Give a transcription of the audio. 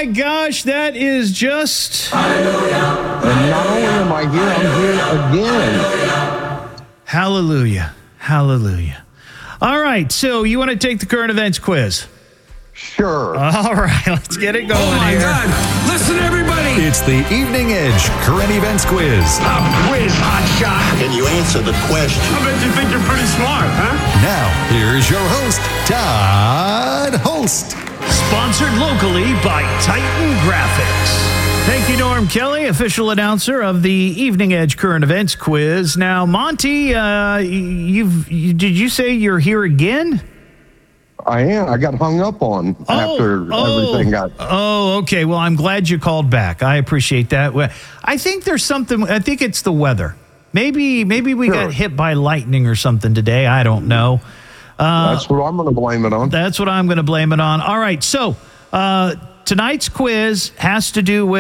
my gosh, that is just... And not only am I here, I'm here again. Hallelujah. Hallelujah. All right, so you want to take the current events quiz? Sure. All right, let's get it going Oh, my here. God. Listen, everybody. It's the Evening Edge Current Events Quiz. Pop quiz, hot shot. Can you answer the question? I bet you think you're pretty smart, huh? Now, here's your host, Todd Holst. Sponsored locally by Titan Graphics. Thank you, Norm Kelly, official announcer of the Evening Edge Current Events Quiz. Now, Monty, did you say you're here again? I am. I got hung up on after everything got... Oh, okay. Well, I'm glad you called back. I appreciate that. I think there's something... I think it's the weather. Maybe we got hit by lightning or something today. I don't know. That's what I'm going to blame it on. That's what I'm going to blame it on. All right. So tonight's quiz has to do with...